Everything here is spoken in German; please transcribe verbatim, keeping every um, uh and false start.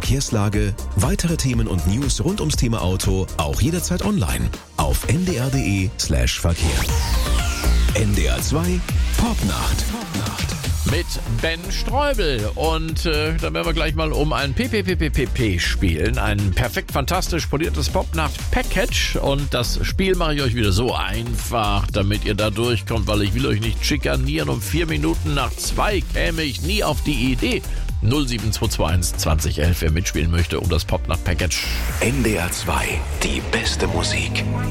Verkehrslage, weitere Themen und News rund ums Thema Auto auch jederzeit online auf n d r punkt d e slash Verkehr. N D R zwei Popnacht. Mit Ben Streubel. Und äh, dann werden wir gleich mal um ein P P P P P P spielen. Ein perfekt fantastisch poliertes Popnacht-Package. Und das Spiel mache ich euch wieder so einfach, damit ihr da durchkommt, weil ich will euch nicht schikanieren. Um vier Minuten nach zwei käme ich nie auf die Idee. null sieben zwei zwei eins zwanzig elf, wer mitspielen möchte um das Popnacht-Package. N D R zwei, die beste Musik.